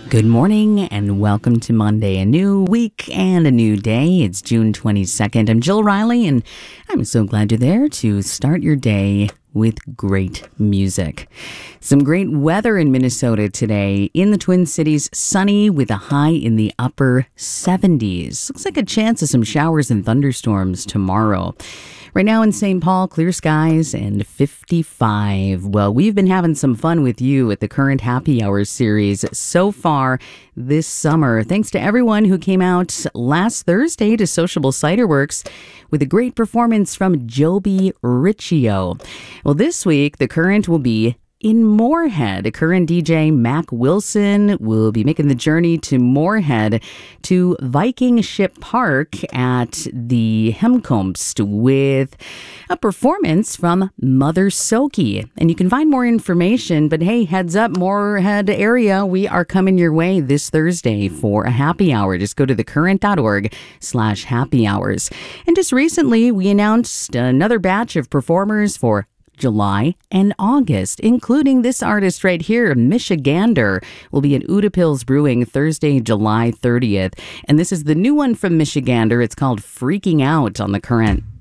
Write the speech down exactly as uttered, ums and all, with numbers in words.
Good morning and welcome to Monday, a new week and a new day. It's June twenty-second. I'm Jill Riley and I'm so glad you're there to start your day with great music. Some great weather in Minnesota today. In the Twin Cities, sunny with a high in the upper seventies. Looks like a chance of some showers and thunderstorms tomorrow. Right now in Saint Paul, clear skies and fifty-five. Well, we've been having some fun with you at the Current Happy Hour series so far this summer. Thanks to everyone who came out last Thursday to Sociable Cider Works with a great performance from Joby Riccio. Well, this week, the Current will be in Moorhead. Current D J Mac Wilson will be making the journey to Moorhead to Viking Ship Park at the Hemkomst with a performance from Mother Soki. And you can find more information, but hey, heads up, Moorhead area, we are coming your way this Thursday for a happy hour. Just go to thecurrent.org slash happy hours. And just recently, we announced another batch of performers for July and August, including this artist right here, Michigander, will be at Utapils Brewing Thursday, July thirtieth. And this is the new one from Michigander. It's called Freaking Out on the Current.